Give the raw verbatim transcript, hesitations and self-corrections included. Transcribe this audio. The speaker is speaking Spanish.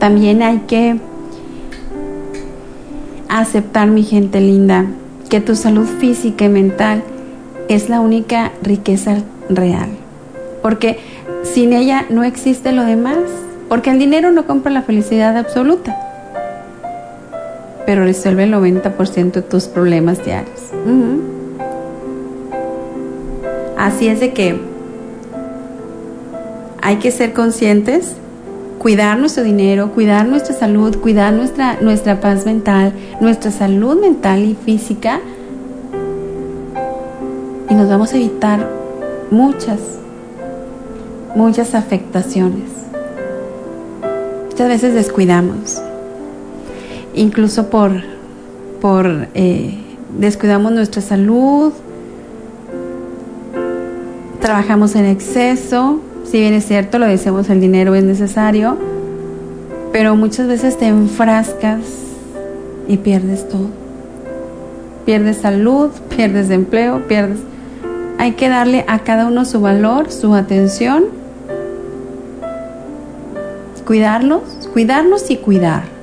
También hay que aceptar, mi gente linda, que tu salud física y mental es la única riqueza real, porque sin ella no existe lo demás, porque el dinero no compra la felicidad absoluta, pero resuelve el noventa por ciento de tus problemas diarios. Uh-huh. Así es de que hay que ser conscientes, cuidar nuestro dinero, cuidar nuestra salud, cuidar nuestra, nuestra paz mental, nuestra salud mental y física, y nos vamos a evitar muchas, muchas afectaciones. Muchas veces descuidamos, incluso por, por eh, descuidamos nuestra salud, trabajamos en exceso. Si bien es cierto, lo decimos, el dinero es necesario, pero muchas veces te enfrascas y pierdes todo. Pierdes salud, pierdes empleo, pierdes... Hay que darle a cada uno su valor, su atención, cuidarlos, cuidarnos y cuidar.